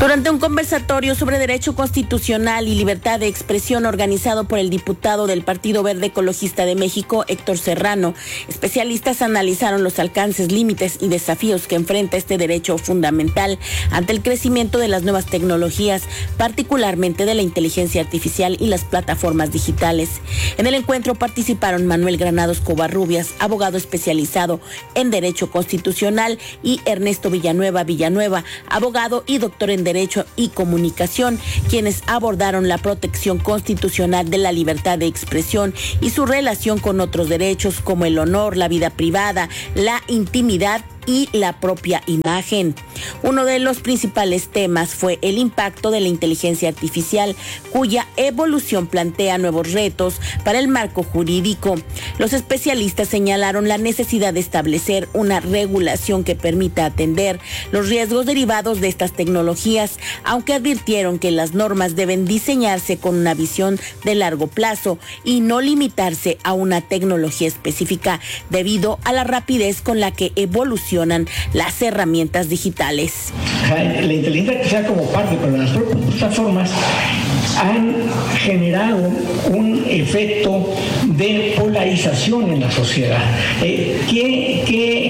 Durante un conversatorio sobre derecho constitucional y libertad de expresión organizado por el diputado del Partido Verde Ecologista de México, Héctor Serrano, especialistas analizaron los alcances, límites y desafíos que enfrenta este derecho fundamental ante el crecimiento de las nuevas tecnologías, particularmente de la inteligencia artificial y las plataformas digitales. En el encuentro participaron Manuel Granados Covarrubias, abogado especializado en derecho constitucional, y Ernesto Villanueva, abogado y doctor en Derecho y Comunicación, quienes abordaron la protección constitucional de la libertad de expresión y su relación con otros derechos como el honor, la vida privada, la intimidad y la propia imagen. Uno de los principales temas fue el impacto de la inteligencia artificial, cuya evolución plantea nuevos retos para el marco jurídico. Los especialistas señalaron la necesidad de establecer una regulación que permita atender los riesgos derivados de estas tecnologías, aunque advirtieron que las normas deben diseñarse con una visión de largo plazo y no limitarse a una tecnología específica debido a la rapidez con la que evoluciona las herramientas digitales. La inteligencia artificial como parte, pero las propias plataformas han generado un efecto de polarización en la sociedad. ¿Qué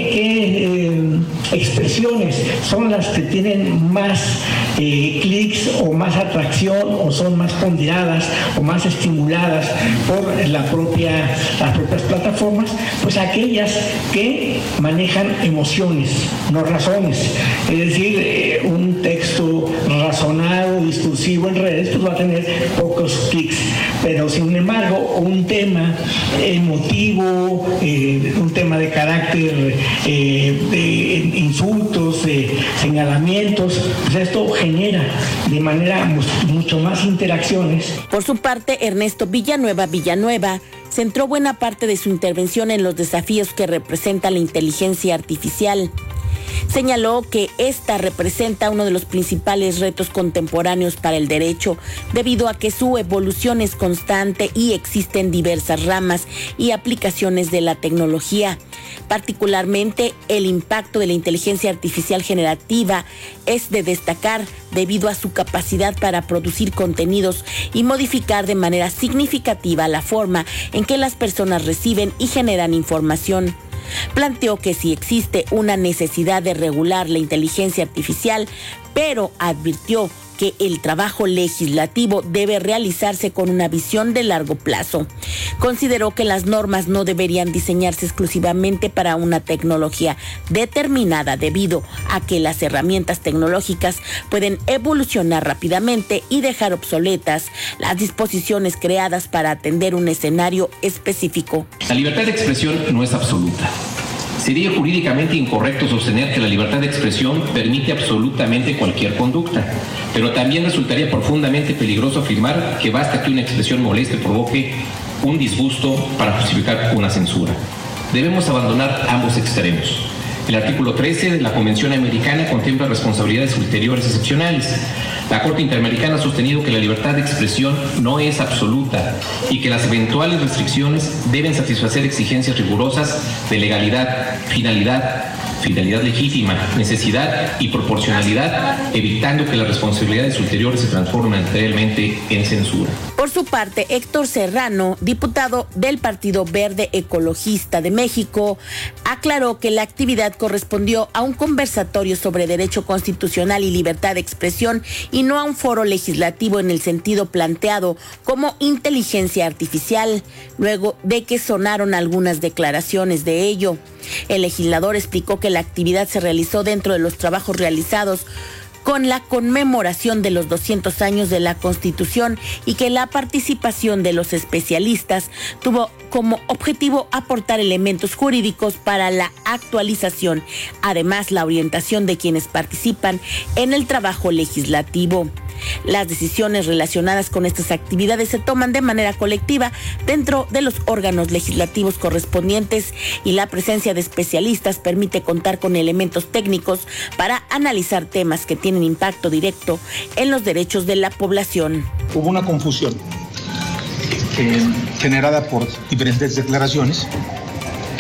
expresiones son las que tienen más clics o más atracción o son más ponderadas o más estimuladas por las propias plataformas? Pues aquellas que manejan emociones, no razones. Es decir, un texto razonado, discursivo en redes, pues va a tener pocos clics, pero sin embargo un tema emotivo, un tema de carácter, de insultos, de señalamientos, pues esto genera de manera mucho más interacciones. Por su parte, Ernesto Villanueva centró buena parte de su intervención en los desafíos que representa la inteligencia artificial. Señaló que esta representa uno de los principales retos contemporáneos para el derecho, debido a que su evolución es constante y existen diversas ramas y aplicaciones de la tecnología. Particularmente, el impacto de la inteligencia artificial generativa es de destacar debido a su capacidad para producir contenidos y modificar de manera significativa la forma en que las personas reciben y generan información. Planteó que sí existe una necesidad de regular la inteligencia artificial, pero advirtió que el trabajo legislativo debe realizarse con una visión de largo plazo. Consideró que las normas no deberían diseñarse exclusivamente para una tecnología determinada, debido a que las herramientas tecnológicas pueden evolucionar rápidamente y dejar obsoletas las disposiciones creadas para atender un escenario específico. La libertad de expresión no es absoluta. Sería jurídicamente incorrecto sostener que la libertad de expresión permite absolutamente cualquier conducta, pero también resultaría profundamente peligroso afirmar que basta que una expresión moleste provoque un disgusto para justificar una censura. Debemos abandonar ambos extremos. El artículo 13 de la Convención Americana contempla responsabilidades ulteriores excepcionales. La Corte Interamericana ha sostenido que la libertad de expresión no es absoluta y que las eventuales restricciones deben satisfacer exigencias rigurosas de legalidad, finalidad legítima, necesidad y proporcionalidad, evitando que las responsabilidades ulteriores se transformen materialmente en censura. Por su parte, Héctor Serrano, diputado del Partido Verde Ecologista de México, aclaró que la actividad correspondió a un conversatorio sobre derecho constitucional y libertad de expresión y no a un foro legislativo en el sentido planteado como inteligencia artificial, luego de que sonaron algunas declaraciones de ello. El legislador explicó que la actividad se realizó dentro de los trabajos realizados con la conmemoración de los 200 años de la Constitución y que la participación de los especialistas tuvo como objetivo aportar elementos jurídicos para la actualización, además la orientación de quienes participan en el trabajo legislativo. Las decisiones relacionadas con estas actividades se toman de manera colectiva dentro de los órganos legislativos correspondientes y la presencia de especialistas permite contar con elementos técnicos para analizar temas que tienen impacto directo en los derechos de la población. Hubo una confusión generada por diferentes declaraciones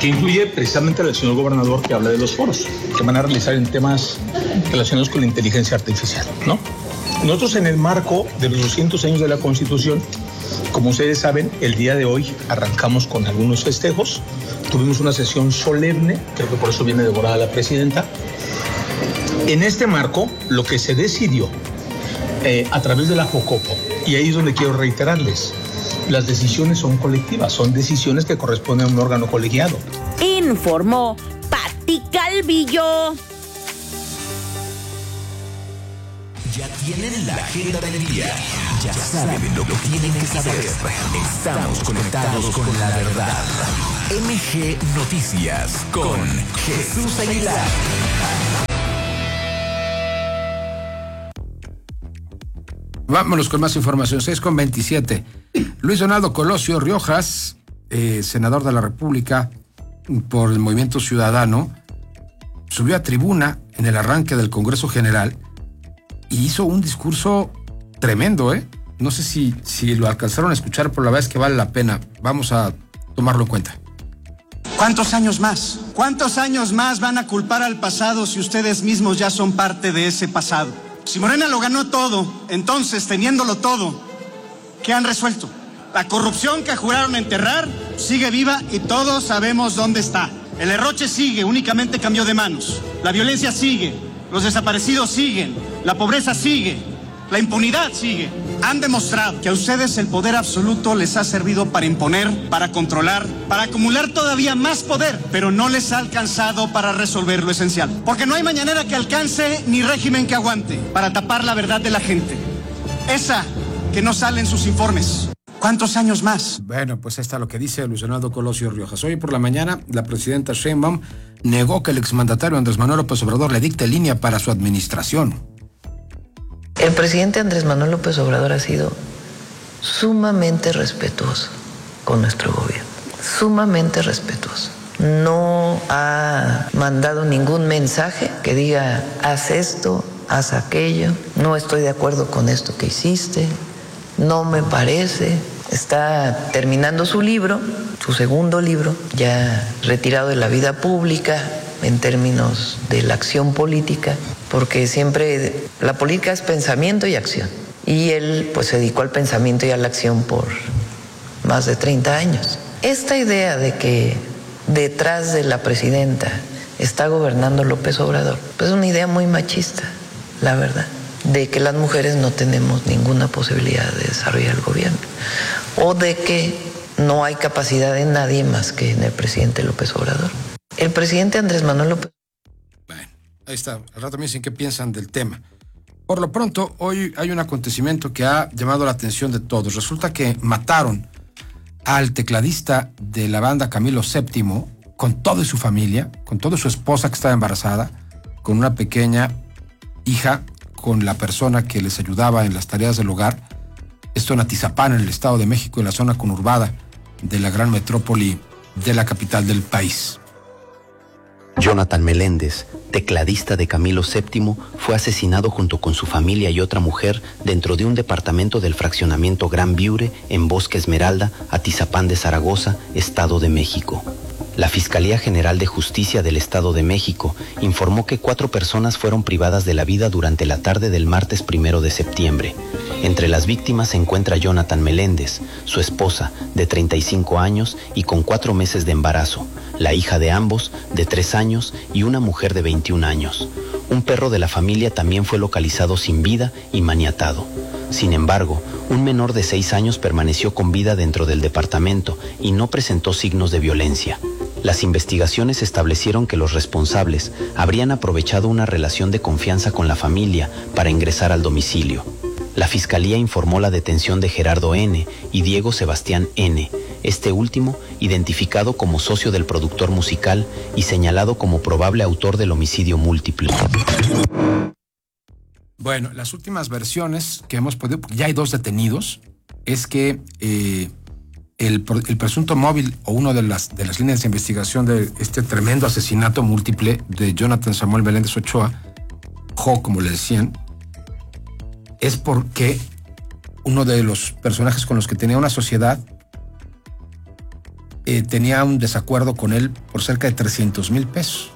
que incluye precisamente al señor gobernador, que habla de los foros que van a realizar en temas relacionados con la inteligencia artificial, ¿no? Nosotros, en el marco de los 200 años de la Constitución, como ustedes saben, el día de hoy arrancamos con algunos festejos. Tuvimos una sesión solemne, creo que por eso viene devorada la presidenta. En este marco, lo que se decidió a través de la Jocopo, y ahí es donde quiero reiterarles, las decisiones son colectivas, son decisiones que corresponden a un órgano colegiado. Informó Pati Calvillo. Ya tienen la agenda del día. Ya saben lo que tienen que saber. Estamos conectados con la verdad. MG Noticias con Jesús Aguilar. Vámonos con más información. 6:27. Luis Donaldo Colosio Riojas, senador de la República por el Movimiento Ciudadano, subió a tribuna en el arranque del Congreso General y hizo un discurso tremendo, ¿eh? No sé si lo alcanzaron a escuchar, pero la verdad es que vale la pena. Vamos a tomarlo en cuenta. ¿Cuántos años más? ¿Cuántos años más van a culpar al pasado si ustedes mismos ya son parte de ese pasado? Si Morena lo ganó todo, entonces, teniéndolo todo, ¿qué han resuelto? La corrupción que juraron enterrar sigue viva y todos sabemos dónde está. El derroche sigue, únicamente cambió de manos. La violencia sigue, los desaparecidos siguen, la pobreza sigue, la impunidad sigue. Han demostrado que a ustedes el poder absoluto les ha servido para imponer, para controlar, para acumular todavía más poder, pero no les ha alcanzado para resolver lo esencial. Porque no hay mañanera que alcance ni régimen que aguante para tapar la verdad de la gente. Esa que no sale en sus informes. ¿Cuántos años más? Bueno, pues ahí está lo que dice Luis Donaldo Colosio Riojas. Hoy por la mañana, la presidenta Sheinbaum negó que el exmandatario Andrés Manuel López Obrador le dicte línea para su administración. El presidente Andrés Manuel López Obrador ha sido sumamente respetuoso con nuestro gobierno, sumamente respetuoso. No ha mandado ningún mensaje que diga, haz esto, haz aquello, no estoy de acuerdo con esto que hiciste, no me parece. Está terminando su libro, su segundo libro, ya retirado de la vida pública en términos de la acción política, porque siempre la política es pensamiento y acción. Y él pues se dedicó al pensamiento y a la acción por más de 30 años. Esta idea de que detrás de la presidenta está gobernando López Obrador, pues es una idea muy machista, la verdad, de que las mujeres no tenemos ninguna posibilidad de desarrollar el gobierno, o de que no hay capacidad en nadie más que en el presidente López Obrador. El presidente Andrés Manuel López. Bueno, ahí está. Al rato me dicen qué piensan del tema. Por lo pronto, hoy hay un acontecimiento que ha llamado la atención de todos. Resulta que mataron al tecladista de la banda Camilo VII con toda su familia, con toda su esposa que estaba embarazada, con una pequeña hija, con la persona que les ayudaba en las tareas del hogar. Esto en Atizapán, en el Estado de México, en la zona conurbada de la gran metrópoli de la capital del país. Jonathan Meléndez, tecladista de Camilo VII, fue asesinado junto con su familia y otra mujer dentro de un departamento del fraccionamiento Gran Viure en Bosque Esmeralda, Atizapán de Zaragoza, Estado de México. La Fiscalía General de Justicia del Estado de México informó que 4 personas fueron privadas de la vida durante la tarde del martes 1 de septiembre. Entre las víctimas se encuentra Jonathan Meléndez, su esposa, de 35 años y con 4 meses de embarazo, la hija de ambos, de 3 años, y una mujer de 21 años. Un perro de la familia también fue localizado sin vida y maniatado. Sin embargo, un menor de 6 años permaneció con vida dentro del departamento y no presentó signos de violencia. Las investigaciones establecieron que los responsables habrían aprovechado una relación de confianza con la familia para ingresar al domicilio. La Fiscalía informó la detención de Gerardo N. y Diego Sebastián N., este último identificado como socio del productor musical y señalado como probable autor del homicidio múltiple. Bueno, las últimas versiones que hemos podido, ya hay 2 detenidos, es que el presunto móvil o una de las líneas de investigación de este tremendo asesinato múltiple de Jonathan Samuel Meléndez Ochoa, Jo, como le decían, es porque uno de los personajes con los que tenía una sociedad tenía un desacuerdo con él por cerca de 300,000 pesos.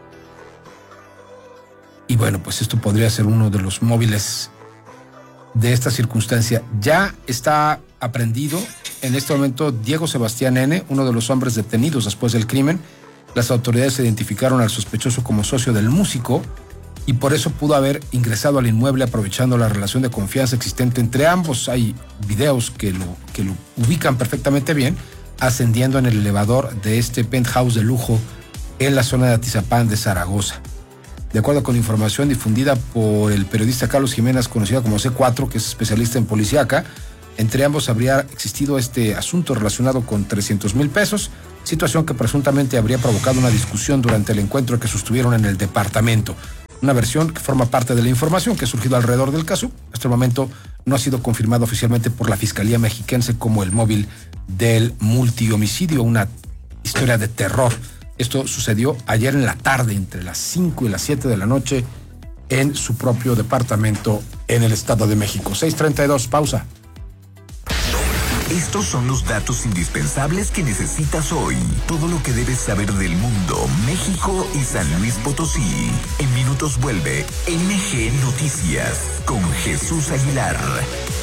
Y bueno, pues esto podría ser uno de los móviles de esta circunstancia. Ya está aprendido en este momento Diego Sebastián N., uno de los hombres detenidos después del crimen. Las autoridades identificaron al sospechoso como socio del músico y por eso pudo haber ingresado al inmueble aprovechando la relación de confianza existente entre ambos. Hay videos que lo ubican perfectamente bien, ascendiendo en el elevador de este penthouse de lujo en la zona de Atizapán de Zaragoza. De acuerdo con información difundida por el periodista Carlos Jiménez, conocido como C4, que es especialista en policíaca, entre ambos habría existido este asunto relacionado con 300,000 pesos, situación que presuntamente habría provocado una discusión durante el encuentro que sostuvieron en el departamento. Una versión que forma parte de la información que ha surgido alrededor del caso. Hasta el momento no ha sido confirmado oficialmente por la Fiscalía Mexiquense como el móvil del multihomicidio, una historia de terror. Esto sucedió ayer en la tarde, entre las 5 y las 7 de la noche, en su propio departamento en el Estado de México. 6:32, pausa. Estos son los datos indispensables que necesitas hoy. Todo lo que debes saber del mundo, México y San Luis Potosí. En minutos vuelve MG Noticias con Jesús Aguilar.